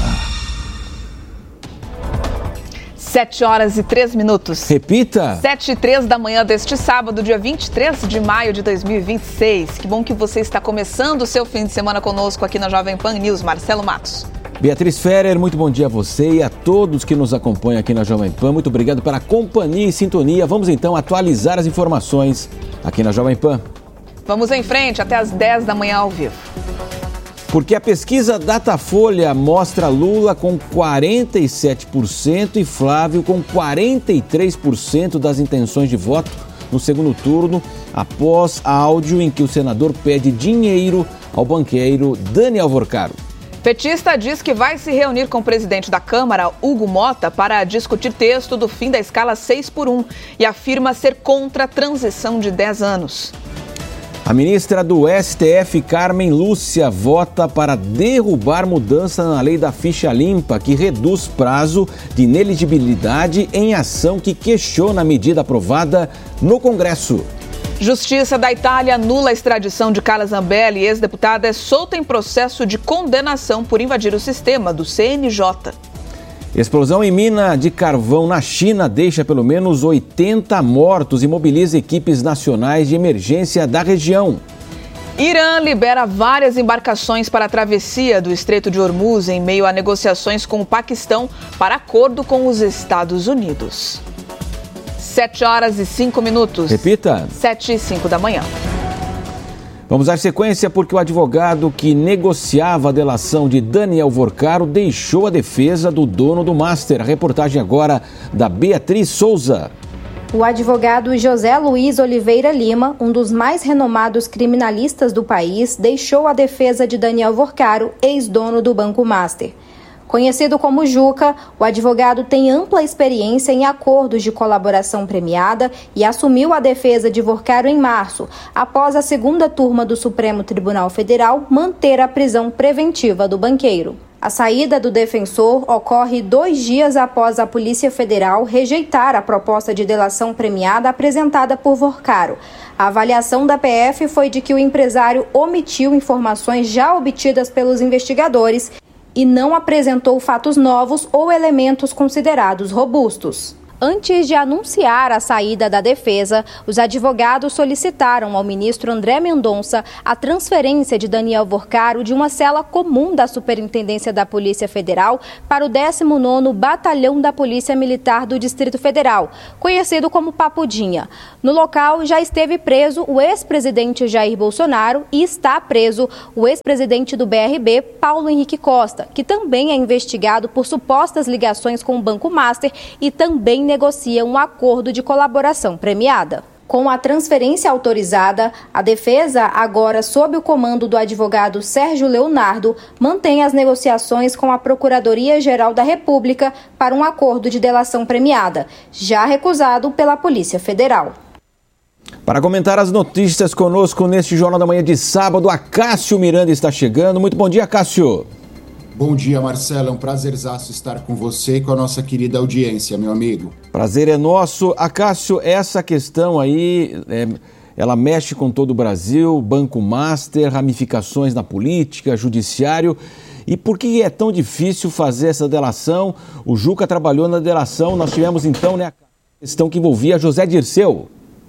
Sete horas e três minutos. Repita. Sete e três da manhã deste sábado, dia vinte e três de maio de dois mil e vinte e seis. Que bom que você está começando o seu fim de semana conosco aqui na Jovem Pan News. Marcelo Matos. Beatriz Ferrer, muito bom dia a você e a todos que nos acompanham aqui na Jovem Pan. Muito obrigado pela companhia e sintonia. Vamos então atualizar as informações aqui na Jovem Pan. Vamos em frente até as dez da manhã ao vivo. Porque a pesquisa Datafolha mostra Lula com quarenta e sete por cento e Flávio com quarenta e três por cento das intenções de voto no segundo turno, após áudio em que o senador pede dinheiro ao banqueiro Daniel Vorcaro. Petista diz que vai se reunir com o presidente da Câmara, Hugo Mota, para discutir texto do fim da escala seis por um e afirma ser contra a transição de dez anos. A ministra do S T F, Carmen Lúcia, vota para derrubar mudança na lei da ficha limpa, que reduz prazo de ineligibilidade em ação que questiona a medida aprovada no Congresso. Justiça da Itália anula a extradição de Carla Zambelli, ex-deputada é solta em processo de condenação por invadir o sistema do C N J. Explosão em mina de carvão na China deixa pelo menos oitenta mortos e mobiliza equipes nacionais de emergência da região. Irã libera várias embarcações para a travessia do Estreito de Hormuz em meio a negociações com o Paquistão para acordo com os Estados Unidos. Sete horas e cinco minutos. Repita. Sete e cinco da manhã. Vamos dar sequência porque o advogado que negociava a delação de Daniel Vorcaro deixou a defesa do dono do Master. A reportagem agora da Beatriz Souza. O advogado José Luiz Oliveira Lima, um dos mais renomados criminalistas do país, deixou a defesa de Daniel Vorcaro, ex-dono do Banco Master. Conhecido como Juca, o advogado tem ampla experiência em acordos de colaboração premiada e assumiu a defesa de Vorcaro em março, após a segunda turma do Supremo Tribunal Federal manter a prisão preventiva do banqueiro. A saída do defensor ocorre dois dias após a Polícia Federal rejeitar a proposta de delação premiada apresentada por Vorcaro. A avaliação da P F foi de que o empresário omitiu informações já obtidas pelos investigadores e não apresentou fatos novos ou elementos considerados robustos. Antes de anunciar a saída da defesa, os advogados solicitaram ao ministro André Mendonça a transferência de Daniel Vorcaro de uma cela comum da Superintendência da Polícia Federal para o décimo nono Batalhão da Polícia Militar do Distrito Federal, conhecido como Papudinha. No local já esteve preso o ex-presidente Jair Bolsonaro e está preso o ex-presidente do B R B, Paulo Henrique Costa, que também é investigado por supostas ligações com o Banco Master e também negocia um acordo de colaboração premiada. Com a transferência autorizada, a defesa, agora sob o comando do advogado Sérgio Leonardo, mantém as negociações com a Procuradoria-Geral da República para um acordo de delação premiada, já recusado pela Polícia Federal. Para comentar as notícias conosco neste Jornal da Manhã de sábado, Acácio Miranda está chegando. Muito bom dia, Acácio. Bom dia, Marcelo. É um prazerzaço estar com você e com a nossa querida audiência, meu amigo. Prazer é nosso. Acácio, essa questão aí, é, ela mexe com todo o Brasil, Banco Master, ramificações na política, judiciário. E por que é tão difícil fazer essa delação? O Juca trabalhou na delação, nós tivemos então, né, a questão que envolvia José Dirceu.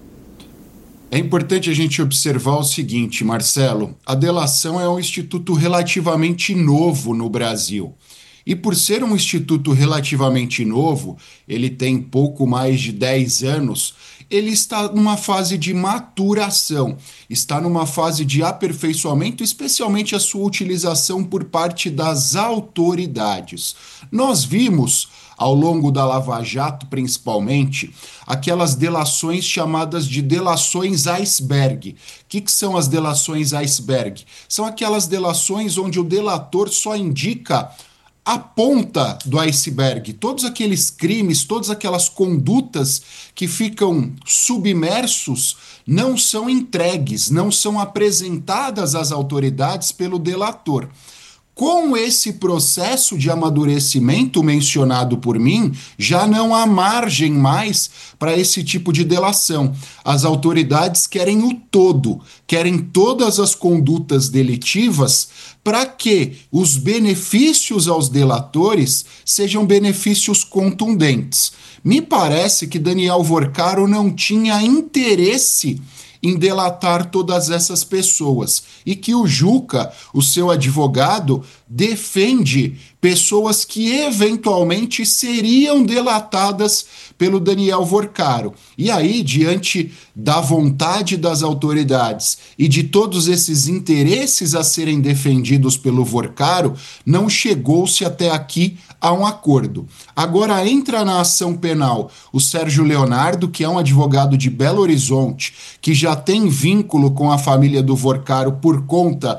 É importante a gente observar o seguinte, Marcelo, a delação é um instituto relativamente novo no Brasil. E por ser um instituto relativamente novo, ele tem pouco mais de dez anos, ele está numa fase de maturação, está numa fase de aperfeiçoamento, especialmente a sua utilização por parte das autoridades. Nós vimos, ao longo da Lava Jato principalmente, aquelas delações chamadas de delações iceberg. O que, que são as delações iceberg? São aquelas delações onde o delator só indica a ponta do iceberg, todos aqueles crimes, todas aquelas condutas que ficam submersos não são entregues, não são apresentadas às autoridades pelo delator. Com esse processo de amadurecimento mencionado por mim, já não há margem mais para esse tipo de delação. As autoridades querem o todo, querem todas as condutas delitivas para que os benefícios aos delatores sejam benefícios contundentes. Me parece que Daniel Vorcaro não tinha interesse em delatar todas essas pessoas e que o Juca, o seu advogado, defende pessoas que eventualmente seriam delatadas pelo Daniel Vorcaro. E aí, diante da vontade das autoridades e de todos esses interesses a serem defendidos pelo Vorcaro, não chegou-se até aqui a um acordo. Agora entra na ação penal o Sérgio Leonardo, que é um advogado de Belo Horizonte, que já tem vínculo com a família do Vorcaro por conta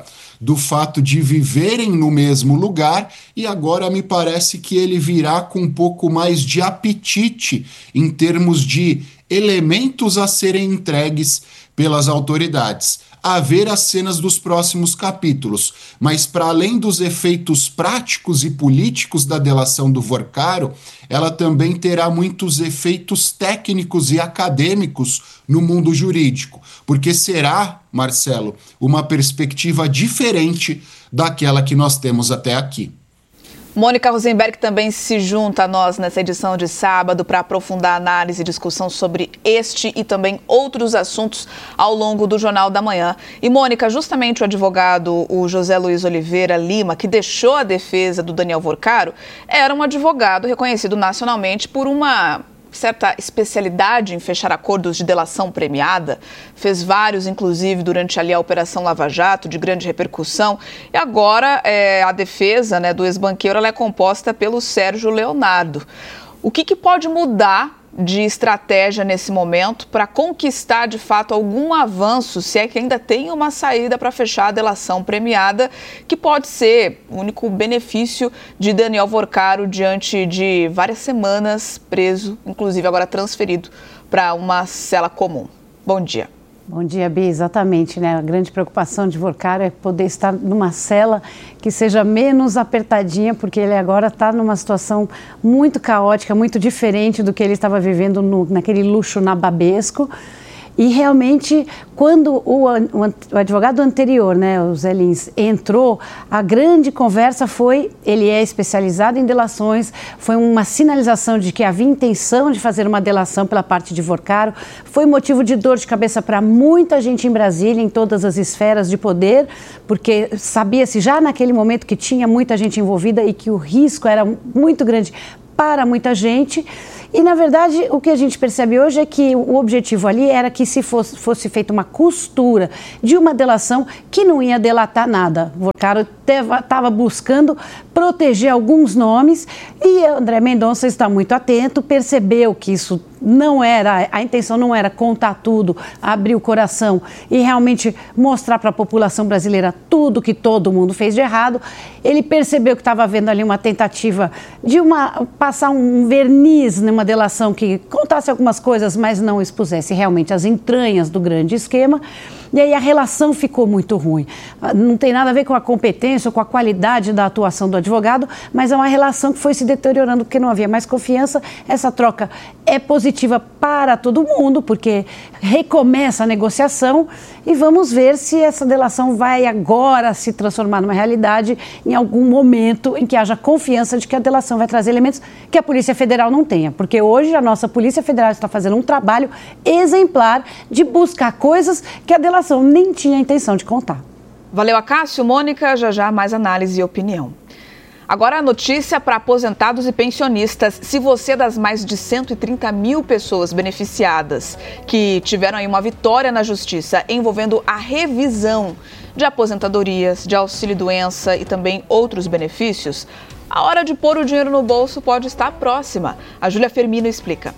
do fato de viverem no mesmo lugar, e agora me parece que ele virá com um pouco mais de apetite em termos de elementos a serem entregues pelas autoridades. A ver as cenas dos próximos capítulos, mas para além dos efeitos práticos e políticos da delação do Vorcaro, ela também terá muitos efeitos técnicos e acadêmicos no mundo jurídico, porque será, Marcelo, uma perspectiva diferente daquela que nós temos até aqui. Mônica Rosenberg também se junta a nós nessa edição de sábado para aprofundar a análise e discussão sobre este e também outros assuntos ao longo do Jornal da Manhã. E, Mônica, justamente o advogado, o José Luiz Oliveira Lima, que deixou a defesa do Daniel Vorcaro, era um advogado reconhecido nacionalmente por uma certa especialidade em fechar acordos de delação premiada, fez vários, inclusive, durante ali a Operação Lava Jato, de grande repercussão, e agora é, a defesa, né, do ex-banqueiro ela é composta pelo Sérgio Leonardo. O que, que pode mudar de estratégia nesse momento para conquistar, de fato, algum avanço, se é que ainda tem uma saída para fechar a delação premiada, que pode ser o único benefício de Daniel Vorcaro diante de várias semanas preso, inclusive agora transferido para uma cela comum. Bom dia. Bom dia, Bi. Exatamente, né? A grande preocupação de Vorcaro é poder estar numa cela que seja menos apertadinha, porque ele agora está numa situação muito caótica, muito diferente do que ele estava vivendo no, naquele luxo nababesco. E realmente, quando o, o advogado anterior, né, o Zé Lins, entrou, a grande conversa foi, ele é especializado em delações, foi uma sinalização de que havia intenção de fazer uma delação pela parte de Vorcaro, foi motivo de dor de cabeça para muita gente em Brasília, em todas as esferas de poder, porque sabia-se já naquele momento que tinha muita gente envolvida e que o risco era muito grande para muita gente. E, na verdade, o que a gente percebe hoje é que o objetivo ali era que se fosse, fosse feita uma costura de uma delação que não ia delatar nada. O Vorcaro estava buscando proteger alguns nomes e André Mendonça está muito atento, percebeu que isso não era, a intenção não era contar tudo, abrir o coração e realmente mostrar para a população brasileira tudo que todo mundo fez de errado. Ele percebeu que estava havendo ali uma tentativa de uma, passar um verniz numa delação que contasse algumas coisas, mas não expusesse realmente as entranhas do grande esquema. E aí a relação ficou muito ruim. Não tem nada a ver com a competência ou com a qualidade da atuação do advogado, mas é uma relação que foi se deteriorando porque não havia mais confiança. Essa troca é positiva para todo mundo, porque recomeça a negociação e vamos ver se essa delação vai agora se transformar numa realidade em algum momento em que haja confiança de que a delação vai trazer elementos que a Polícia Federal não tenha, porque hoje a nossa Polícia Federal está fazendo um trabalho exemplar de buscar coisas que a delação nem tinha a intenção de contar. Valeu, Acácio. Mônica, já já mais análise e opinião. Agora a notícia para aposentados e pensionistas. Se você é das mais de cento e trinta mil pessoas beneficiadas que tiveram aí uma vitória na justiça envolvendo a revisão de aposentadorias, de auxílio-doença e também outros benefícios, a hora de pôr o dinheiro no bolso pode estar próxima. A Júlia Firmino explica.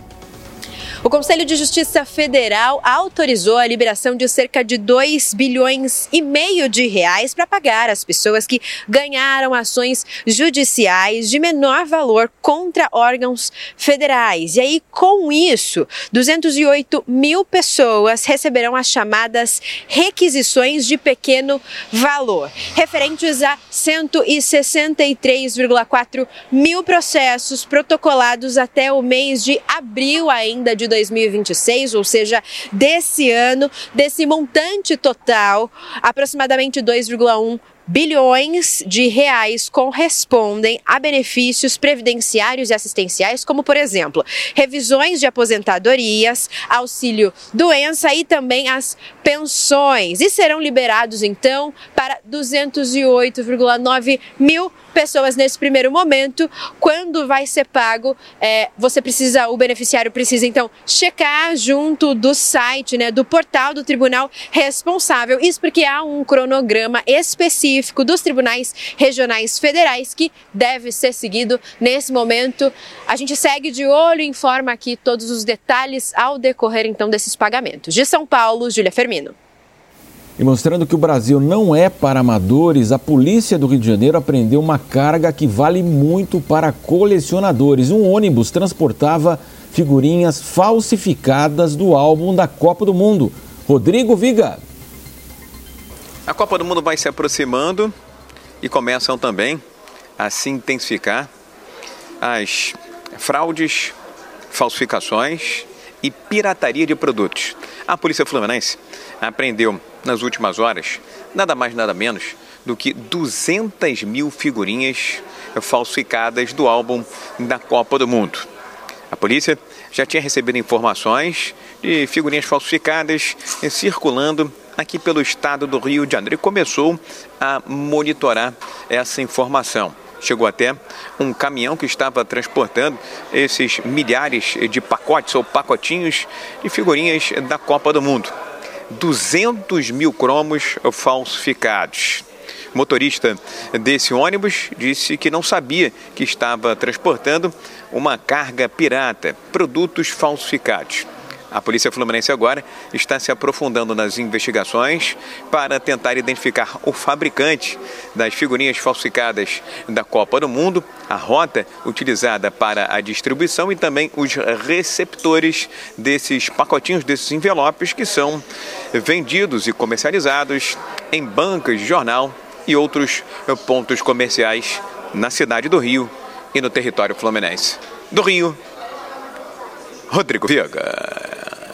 O Conselho de Justiça Federal autorizou a liberação de cerca de dois bilhões e meio de reais para pagar as pessoas que ganharam ações judiciais de menor valor contra órgãos federais. E aí, com isso, duzentas e oito mil pessoas receberão as chamadas requisições de pequeno valor, referentes a cento e sessenta e três vírgula quatro mil processos protocolados até o mês de abril ainda de dois mil e vinte e seis, ou seja, desse ano. Desse montante total, aproximadamente dois vírgula um bilhões de reais correspondem a benefícios previdenciários e assistenciais, como, por exemplo, revisões de aposentadorias, auxílio-doença e também as pensões. E serão liberados, então, para duzentas e oito vírgula nove mil pessoas nesse primeiro momento. Quando vai ser pago, é, você precisa, o beneficiário precisa, então, checar junto do site, né, do portal do tribunal responsável. Isso porque há um cronograma específico dos tribunais regionais federais que deve ser seguido nesse momento. A gente segue de olho e informa aqui todos os detalhes ao decorrer, então, desses pagamentos. De São Paulo, Júlia Firmino. E mostrando que o Brasil não é para amadores, a polícia do Rio de Janeiro apreendeu uma carga que vale muito para colecionadores. Um ônibus transportava figurinhas falsificadas do álbum da Copa do Mundo. Rodrigo Viga. A Copa do Mundo vai se aproximando e começam também a se intensificar as fraudes, falsificações e pirataria de produtos. A Polícia Fluminense apreendeu nas últimas horas nada mais nada menos do que duzentas mil figurinhas falsificadas do álbum da Copa do Mundo. A polícia já tinha recebido informações de figurinhas falsificadas circulando aqui pelo estado do Rio de Janeiro e começou a monitorar essa informação. Chegou até um caminhão que estava transportando esses milhares de pacotes ou pacotinhos de figurinhas da Copa do Mundo. duzentos mil cromos falsificados. O motorista desse ônibus disse que não sabia que estava transportando uma carga pirata, produtos falsificados. A Polícia Fluminense agora está se aprofundando nas investigações para tentar identificar o fabricante das figurinhas falsificadas da Copa do Mundo, a rota utilizada para a distribuição e também os receptores desses pacotinhos, desses envelopes que são vendidos e comercializados em bancas de jornal e outros pontos comerciais na cidade do Rio e no território fluminense. Do Rio, Rodrigo Viga.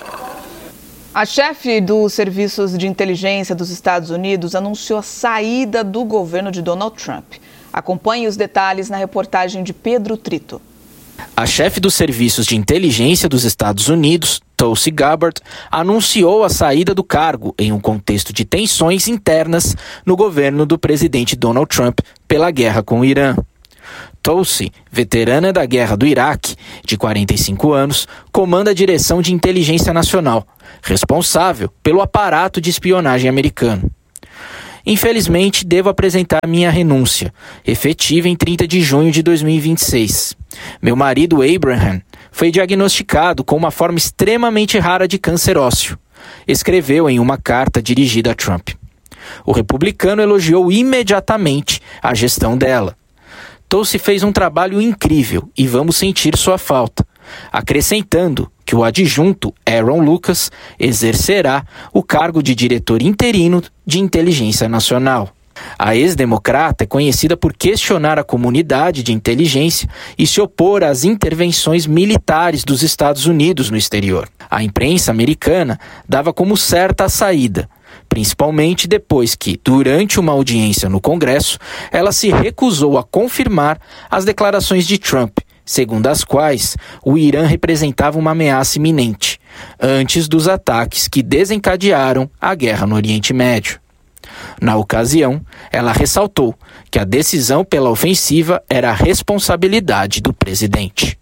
A chefe dos serviços de inteligência dos Estados Unidos anunciou a saída do governo de Donald Trump. Acompanhe os detalhes na reportagem de Pedro Trito. A chefe dos serviços de inteligência dos Estados Unidos, Tulsi Gabbard, anunciou a saída do cargo em um contexto de tensões internas no governo do presidente Donald Trump pela guerra com o Irã. Tulsi, veterana da guerra do Iraque, de quarenta e cinco anos, comanda a Direção de Inteligência Nacional, responsável pelo aparato de espionagem americano. Infelizmente, devo apresentar minha renúncia, efetiva em trinta de junho de dois mil e vinte e seis. Meu marido, Abraham, foi diagnosticado com uma forma extremamente rara de câncer ósseo, escreveu em uma carta dirigida a Trump. O republicano elogiou imediatamente a gestão dela. Tulsi fez um trabalho incrível e vamos sentir sua falta, acrescentando que o adjunto Aaron Lucas exercerá o cargo de diretor interino de inteligência nacional. A ex-democrata é conhecida por questionar a comunidade de inteligência e se opor às intervenções militares dos Estados Unidos no exterior. A imprensa americana dava como certa a saída, principalmente depois que, durante uma audiência no Congresso, ela se recusou a confirmar as declarações de Trump, segundo as quais o Irã representava uma ameaça iminente, antes dos ataques que desencadearam a guerra no Oriente Médio. Na ocasião, ela ressaltou que a decisão pela ofensiva era a responsabilidade do presidente.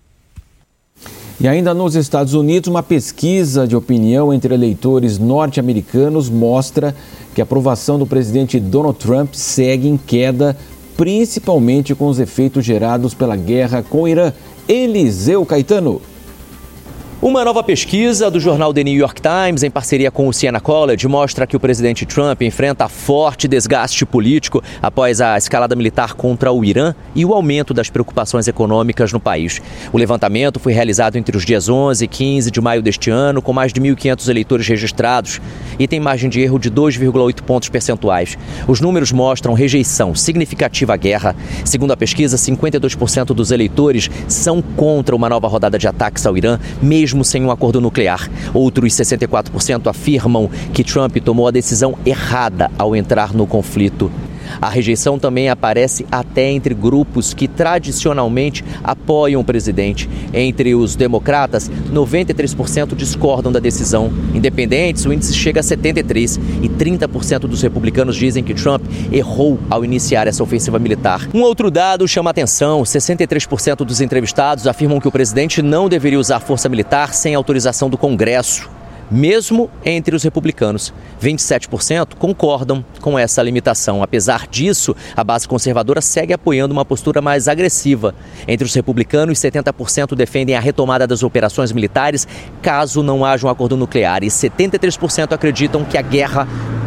E ainda nos Estados Unidos, uma pesquisa de opinião entre eleitores norte-americanos mostra que a aprovação do presidente Donald Trump segue em queda, principalmente com os efeitos gerados pela guerra com o Irã. Eliseu Caetano. Uma nova pesquisa do jornal The New York Times, em parceria com o Siena College, mostra que o presidente Trump enfrenta forte desgaste político após a escalada militar contra o Irã e o aumento das preocupações econômicas no país. O levantamento foi realizado entre os dias onze e quinze de maio deste ano, com mais de mil e quinhentos eleitores registrados e tem margem de erro de dois vírgula oito pontos percentuais. Os números mostram rejeição significativa à guerra. Segundo a pesquisa, cinquenta e dois por cento dos eleitores são contra uma nova rodada de ataques ao Irã, mesmo mesmo sem um acordo nuclear. Outros sessenta e quatro por cento afirmam que Trump tomou a decisão errada ao entrar no conflito. A rejeição também aparece até entre grupos que tradicionalmente apoiam o presidente. Entre os democratas, noventa e três por cento discordam da decisão. Independentes, o índice chega a setenta e três por cento e trinta por cento dos republicanos dizem que Trump errou ao iniciar essa ofensiva militar. Um outro dado chama atenção: sessenta e três por cento dos entrevistados afirmam que o presidente não deveria usar força militar sem autorização do Congresso. Mesmo entre os republicanos, vinte e sete por cento concordam com essa limitação. Apesar disso, a base conservadora segue apoiando uma postura mais agressiva. Entre os republicanos, setenta por cento defendem a retomada das operações militares caso não haja um acordo nuclear e setenta e três por cento acreditam que a guerra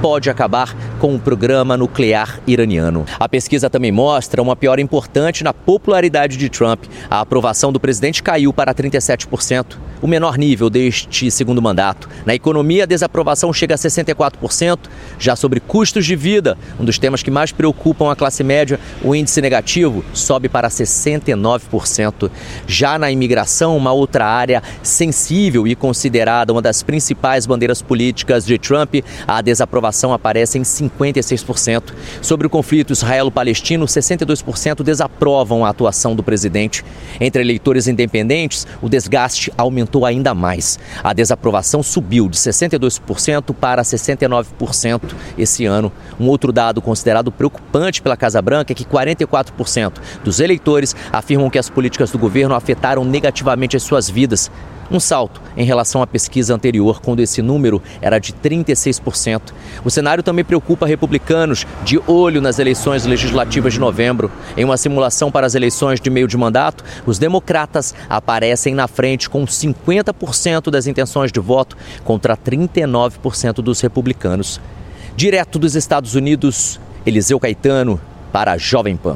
pode acabar com o programa nuclear iraniano. A pesquisa também mostra uma piora importante na popularidade de Trump. A aprovação do presidente caiu para trinta e sete por cento, o menor nível deste segundo mandato. Na economia, a desaprovação chega a sessenta e quatro por cento. Já sobre custos de vida, um dos temas que mais preocupam a classe média, o índice negativo sobe para sessenta e nove por cento. Já na imigração, uma outra área sensível e considerada uma das principais bandeiras políticas de Trump, a desaprovação aparece em cinquenta e seis por cento. Sobre o conflito israelo-palestino, sessenta e dois por cento desaprovam a atuação do presidente. Entre eleitores independentes, o desgaste aumentou ainda mais. A desaprovação subiu de sessenta e dois por cento para sessenta e nove por cento esse ano. Um outro dado considerado preocupante pela Casa Branca é que quarenta e quatro por cento dos eleitores afirmam que as políticas do governo afetaram negativamente as suas vidas. Um salto em relação à pesquisa anterior, quando esse número era de trinta e seis por cento. O cenário também preocupa republicanos, de olho nas eleições legislativas de novembro. Em uma simulação para as eleições de meio de mandato, os democratas aparecem na frente com cinquenta por cento das intenções de voto contra trinta e nove por cento dos republicanos. Direto dos Estados Unidos, Eliseu Caetano, para a Jovem Pan.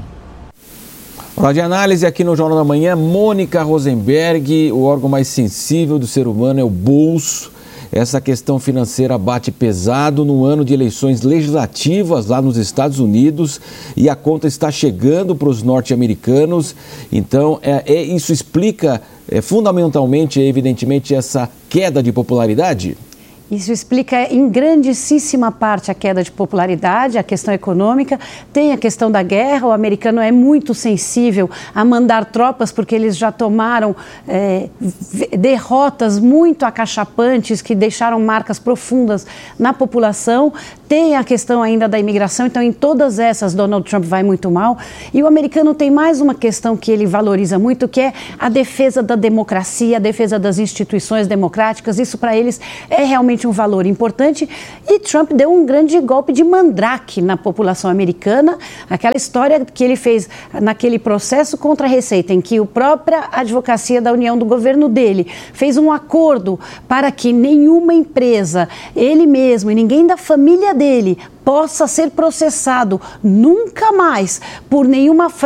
Hora de análise aqui no Jornal da Manhã, Mônica Rosenberg. O órgão mais sensível do ser humano é o bolso. Essa questão financeira bate pesado no ano de eleições legislativas lá nos Estados Unidos e a conta está chegando para os norte-americanos. Então, é, é, isso explica é, fundamentalmente, evidentemente, essa queda de popularidade? Isso explica em grandíssima parte a queda de popularidade, a questão econômica, tem a questão da guerra. O americano é muito sensível a mandar tropas porque eles já tomaram é, derrotas muito acachapantes que deixaram marcas profundas na população. Tem a questão ainda da imigração, então em todas essas Donald Trump vai muito mal. E o americano tem mais uma questão que ele valoriza muito, que é a defesa da democracia, a defesa das instituições democráticas. Isso para eles é realmente um valor importante, e Trump deu um grande golpe de mandrake na população americana, aquela história que ele fez naquele processo contra a Receita, em que a própria advocacia da União do governo dele fez um acordo para que nenhuma empresa, ele mesmo e ninguém da família dele possa ser processado nunca mais por nenhuma